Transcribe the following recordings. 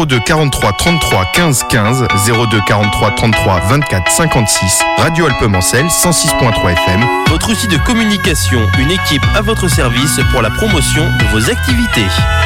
02 43 33 15 15, 02 43 33 24 56, Radio Alpemancel 106.3 FM. Votre outil de communication, une équipe à votre service pour la promotion de vos activités.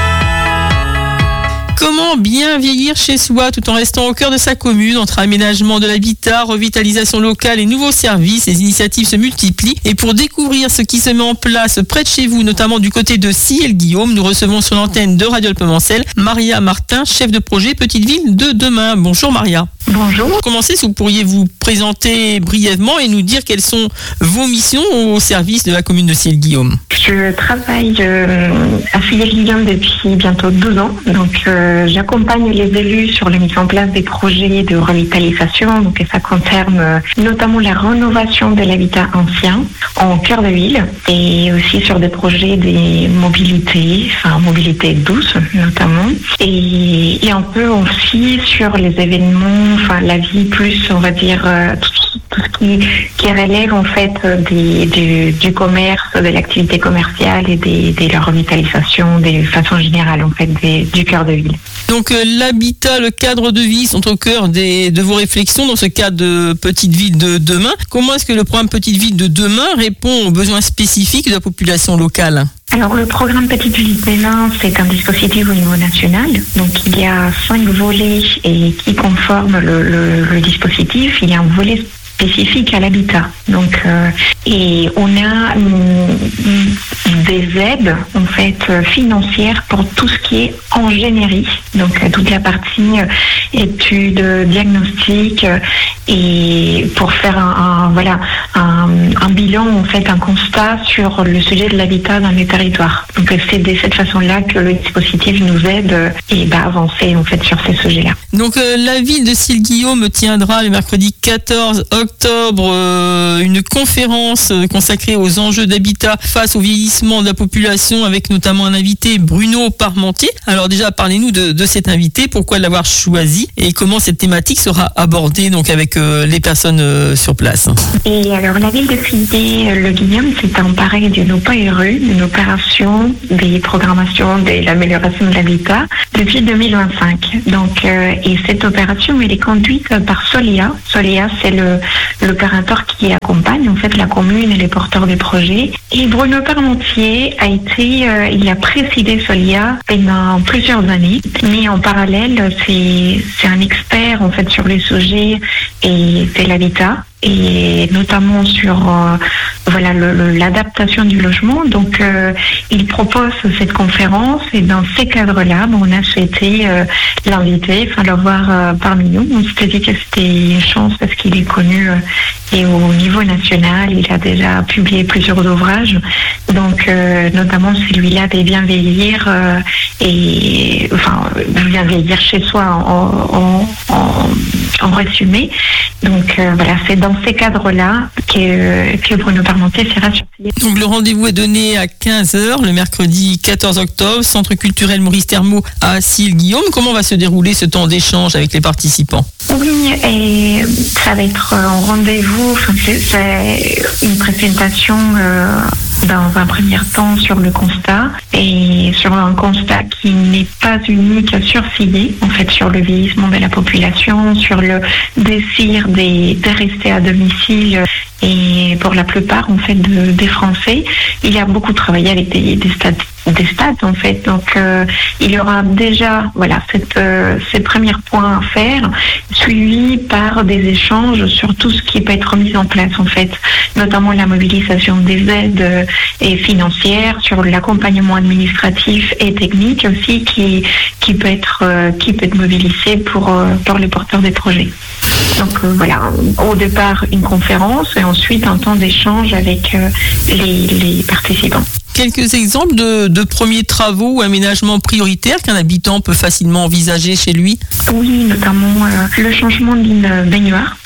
Comment bien vieillir chez soi tout en restant au cœur de sa commune? Entre aménagement de l'habitat, revitalisation locale et nouveaux services, les initiatives se multiplient. Et pour découvrir ce qui se met en place près de chez vous, notamment du côté de Ciel-Guillaume, nous recevons sur l'antenne de Radio Alpemancel Maria Martin, chef de projet Petite Ville de demain. Bonjour Maria. Bonjour. Pour commencer, si vous pourriez vous présenter brièvement et nous dire quelles sont vos missions au service de la commune de Ciel-Guillaume. Je travaille à Ciel-Guillaume depuis bientôt 12 ans. Donc, j'accompagne les élus sur la mise en place des projets de revitalisation. Donc, et ça concerne notamment la rénovation de l'habitat ancien en cœur de ville et aussi sur des projets de mobilité, mobilité douce notamment. Et un peu aussi sur les événements, la vie plus, on va dire, tout ce qui relève en fait du commerce, de l'activité commerciale et de la revitalisation de façon générale en fait du cœur de ville. Donc l'habitat, le cadre de vie sont au cœur de vos réflexions dans ce cadre de Petite Ville de demain. Comment est-ce que le programme Petite Ville de demain répond aux besoins spécifiques de la population locale ? Alors le programme Petite Ville de demain, c'est un dispositif au niveau national. Donc il y a 5 volets et qui conforment le dispositif. Il y a un volet spécifique à l'habitat. Donc, et on a des aides en fait financières pour tout ce qui est ingénierie. Donc toute la partie études, diagnostic et pour faire un bilan en fait, un constat sur le sujet de l'habitat dans les territoires. Donc c'est de cette façon-là que le dispositif nous aide à avancer en fait sur ces sujets-là. Donc la ville de Ciel-Guillaume tiendra le mercredi 14 octobre une conférence consacrée aux enjeux d'habitat face au vieillissement de la population avec notamment un invité, Bruno Parmentier. Alors déjà, parlez-nous de cet invité, pourquoi l'avoir choisi et comment cette thématique sera abordée donc avec les personnes sur place. Et alors la ville de Ciel-Guillaume, c'est un pareil d'une OPERU, une opération des programmations de l'amélioration de l'habitat depuis 2025. Donc et cette opération, elle est conduite par Solia. Solia, c'est l'opérateur qui accompagne en fait la commune et les porteurs de projets. Et Bruno Parmentier il a présidé Solia pendant plusieurs années, mais en parallèle, c'est un expert en fait sur les sujets et de l'habitat et notamment sur l'adaptation du logement. Donc il propose cette conférence et dans ces cadres-là, on a souhaité l'inviter, le voir parmi nous. On s'était dit que c'était une chance parce qu'il est connu et au niveau national, il a déjà publié plusieurs ouvrages. Donc notamment celui-là des bien vieillir bien vieillir chez soi en résumé. Donc c'est dans ces cadres-là que Bruno Parmentier sera sur Ciel. Donc le rendez-vous est donné à 15h le mercredi 14 octobre, Centre culturel Maurice Thermeau à Ciel-Guillaume. Comment va se dérouler ce temps d'échange avec les participants ? Oui, et ça va être un rendez-vous, c'est une présentation dans un premier temps sur le constat et sur un constat qui n'est pas unique sur Ciel, en fait sur le vieillissement de la population, sur le désir de rester à domicile et pour la plupart en fait des Français. Il a beaucoup travaillé avec des stades en fait. Donc il y aura déjà ces premiers points à faire, suivis par des échanges sur tout ce qui peut être mis en place en fait, notamment la mobilisation des aides et financières, sur l'accompagnement administratif et technique aussi qui peut être mobilisé pour les porteurs des projets. Donc au départ une conférence et ensuite un temps d'échange avec les participants. Quelques exemples de premiers travaux ou aménagements prioritaires qu'un habitant peut facilement envisager chez lui ? Oui, notamment le changement d'une baignoire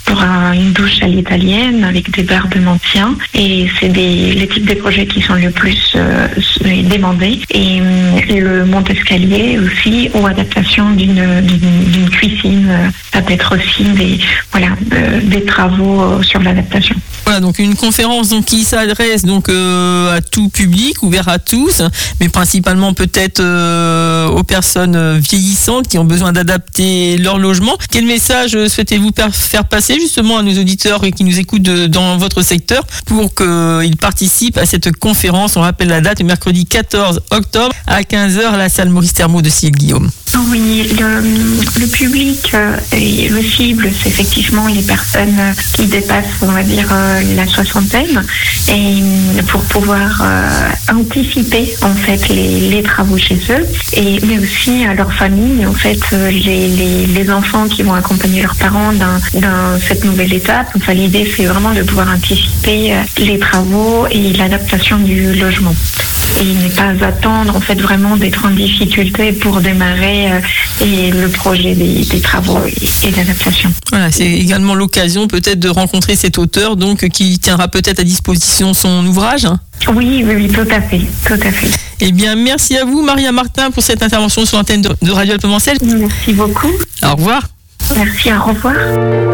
pour une douche à l'italienne avec des barres de maintien. Et c'est les types de projets qui sont le plus demandés. Et le monte-escalier aussi, ou adaptation d'une cuisine, peut-être aussi des travaux sur l'adaptation. Voilà, donc une conférence qui s'adresse à tout public, ouvert à tous, mais principalement peut-être aux personnes vieillissantes qui ont besoin d'adapter leur logement. Quel message souhaitez-vous faire passer justement à nos auditeurs qui nous écoutent dans votre secteur pour qu'ils participent à cette conférence? On rappelle la date, le mercredi 14 octobre à 15h à la salle Maurice Thermeau de Cille-Guillaume. Oui, le public et le cible, c'est effectivement les personnes qui dépassent, on va dire, la soixantaine, et pour pouvoir anticiper en fait les travaux chez eux, mais aussi à leur famille, en fait, les enfants qui vont accompagner leurs parents dans cette nouvelle étape. Enfin, l'idée, c'est vraiment de pouvoir anticiper les travaux et l'adaptation du logement. Et ne pas attendre en fait vraiment d'être en difficulté pour démarrer le projet des travaux et d'adaptation. Voilà, c'est également l'occasion peut-être de rencontrer cet auteur qui tiendra peut-être à disposition son ouvrage. Oui, tout à fait. Eh bien, merci à vous Maria Martin pour cette intervention sur l'antenne de Radio Alpes Mont-Cel. Merci beaucoup. Au revoir. Merci, au revoir.